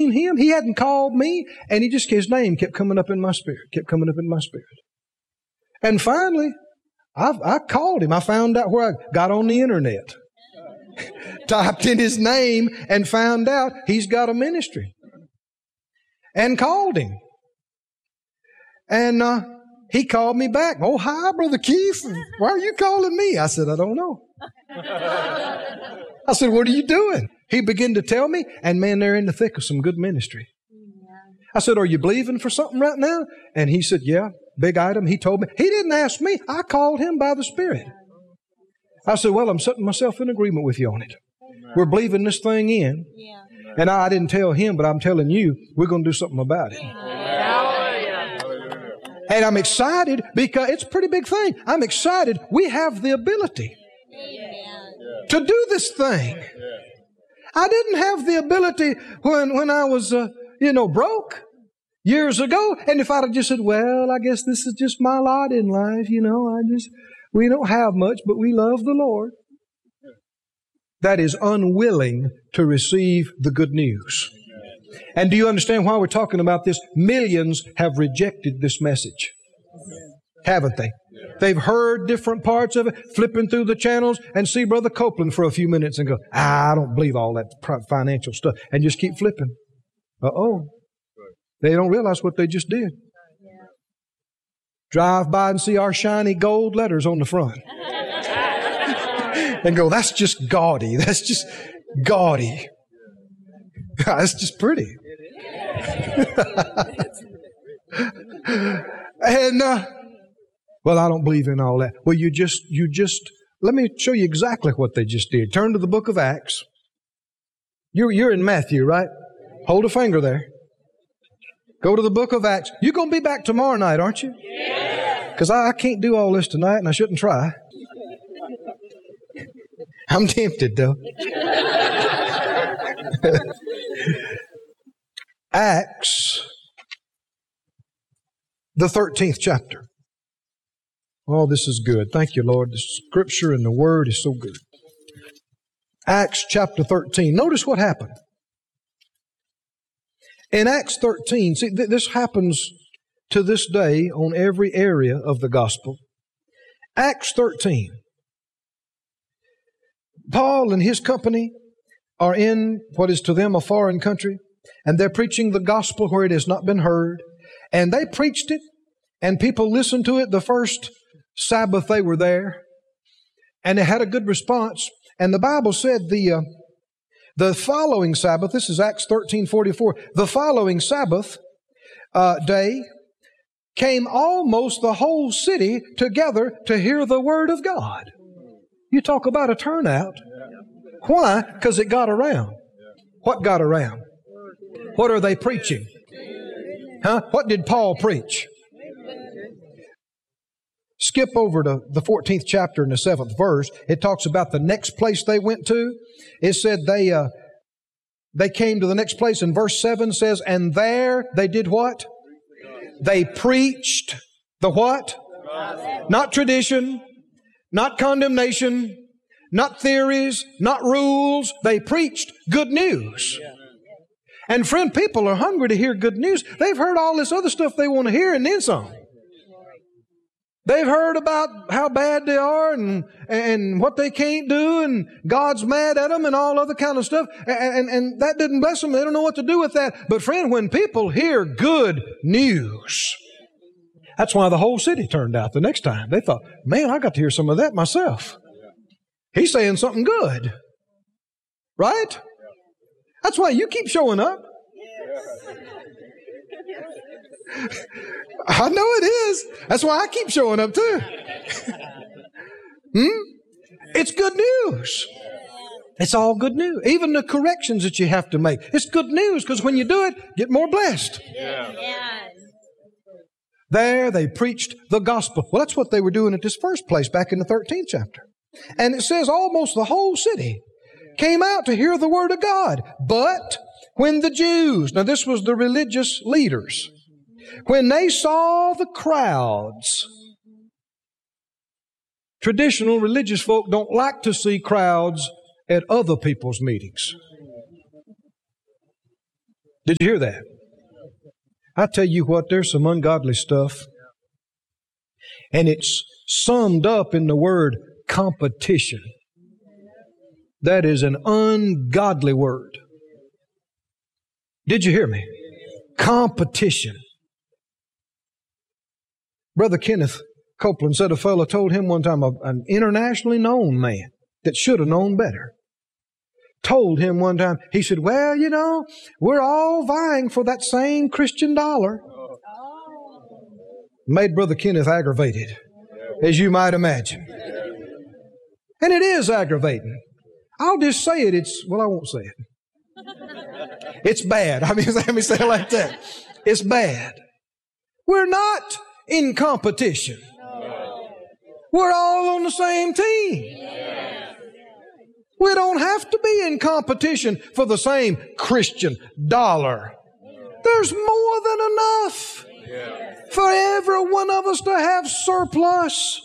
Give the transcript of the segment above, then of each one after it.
seen him. He hadn't called me. And his name kept coming up in my spirit, And finally, I called him. I found out where I got on the internet. Typed in his name and found out he's got a ministry. And called him. And he called me back. Oh, hi, Brother Keith. Why are you calling me? I said, I don't know. I said, what are you doing? He began to tell me, and man, they're in the thick of some good ministry. I said, are you believing for something right now? And he said, yeah, big item. He told me. He didn't ask me. I called him by the Spirit. I said, well, I'm setting myself in agreement with you on it. We're believing this thing in. And I didn't tell him, but I'm telling you, we're going to do something about it. And I'm excited because it's a pretty big thing. I'm excited. We have the ability to do this thing. I didn't have the ability when I was, broke years ago. And if I'd have just said, well, I guess this is just my lot in life. We don't have much, but we love the Lord. That is unwilling to receive the good news. And do you understand why we're talking about this? Millions have rejected this message. Haven't they? They've heard different parts of it, flipping through the channels and see Brother Copeland for a few minutes and go, I don't believe all that financial stuff, and just keep flipping. They don't realize what they just did. Drive by and see our shiny gold letters on the front. And go, that's just gaudy. That's just gaudy. That's just pretty. And, well, I don't believe in all that. Well, let me show you exactly what they just did. Turn to the book of Acts. You're in Matthew, right? Hold a finger there. Go to the book of Acts. You're going to be back tomorrow night, aren't you? Because I can't do all this tonight, and I shouldn't try. I'm tempted, though. Acts, the 13th chapter. Oh, this is good. Thank you, Lord. The Scripture and the Word is so good. Acts chapter 13. Notice what happened. In Acts 13, see, this happens to this day on every area of the gospel. Acts 13. Paul and his company are in what is to them a foreign country, and they're preaching the gospel where it has not been heard. And they preached it, and people listened to it the first Sabbath they were there, and they had a good response. And the Bible said the following Sabbath, this is Acts 13:44, the following Sabbath day came almost the whole city together to hear the Word of God. You talk about a turnout. Why? Because it got around. What got around? What are they preaching? What did Paul preach? Skip over to the 14th chapter and the 7th verse. It talks about the next place they went to. It said they came to the next place, and verse 7 says, and there they did what? They preached the what? Not tradition, not condemnation, not theories, not rules. They preached good news. And friend, people are hungry to hear good news. They've heard all this other stuff they want to hear and then some. They've heard about how bad they are and what they can't do, and God's mad at them and all other kind of stuff. And that didn't bless them. They don't know what to do with that. But friend, when people hear good news, that's why the whole city turned out the next time. They thought, man, I got to hear some of that myself. He's saying something good. Right? That's why you keep showing up. I know it is. That's why I keep showing up too. It's good news. It's all good news. Even the corrections that you have to make. It's good news because when you do it, get more blessed. There they preached the gospel. Well, that's what they were doing at this first place back in the 13th chapter. And it says almost the whole city came out to hear the word of God. But when the Jews, now this was the religious leaders, when they saw the crowds, traditional religious folk don't like to see crowds at other people's meetings. Did you hear that? I tell you what, there's some ungodly stuff. And it's summed up in the word competition. That is an ungodly word. Did you hear me? Competition. Brother Kenneth Copeland said a fellow told him one time, an internationally known man that should have known better, told him one time, he said, well, you know, we're all vying for that same Christian dollar. Made Brother Kenneth aggravated, as you might imagine. And it is aggravating. I'll just say it. I won't say it. It's bad. I mean, let me say it like that. It's bad. We're not in competition. We're all on the same team. We don't have to be in competition for the same Christian dollar. There's more than enough for every one of us to have surplus.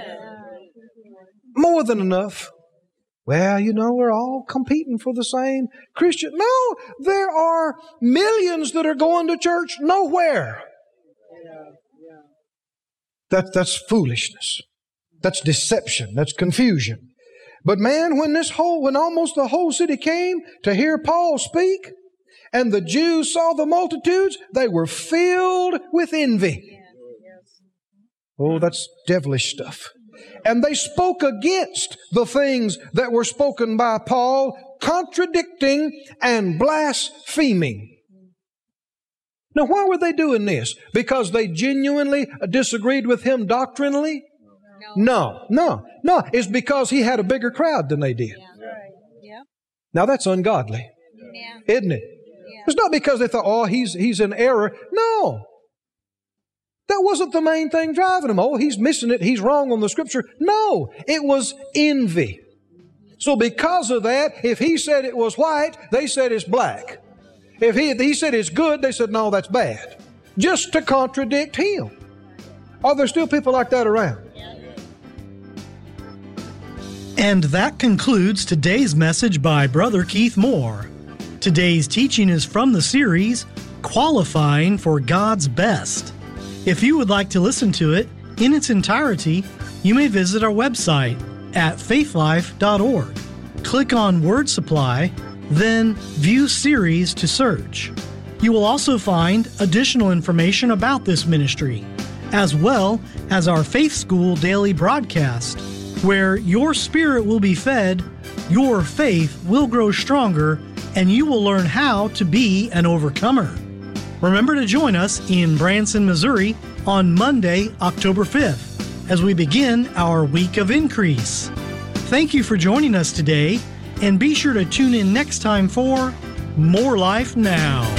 More than enough. Well, you know, we're all competing for the same Christian. No, there are millions that are going to church nowhere. That's foolishness. That's deception. That's confusion. But man, when almost the whole city came to hear Paul speak, and the Jews saw the multitudes, they were filled with envy. Oh, that's devilish stuff. And they spoke against the things that were spoken by Paul, contradicting and blaspheming. Now, why were they doing this? Because they genuinely disagreed with him doctrinally? No. It's because he had a bigger crowd than they did. Now, that's ungodly, isn't it? It's not because they thought, oh, he's in error. No. That wasn't the main thing driving him. Oh, he's missing it. He's wrong on the Scripture. No, it was envy. So because of that, if he said it was white, they said it's black. If he said it's good, they said, no, that's bad. Just to contradict him. Are there still people like that around? And that concludes today's message by Brother Keith Moore. Today's teaching is from the series, Qualifying for God's Best. If you would like to listen to it in its entirety, you may visit our website at faithlife.org. Click on Word Supply, then View Series to search. You will also find additional information about this ministry, as well as our Faith School daily broadcast, where your spirit will be fed, your faith will grow stronger, and you will learn how to be an overcomer. Remember to join us in Branson, Missouri on Monday, October 5th, as we begin our Week of Increase. Thank you for joining us today, and be sure to tune in next time for More Life Now.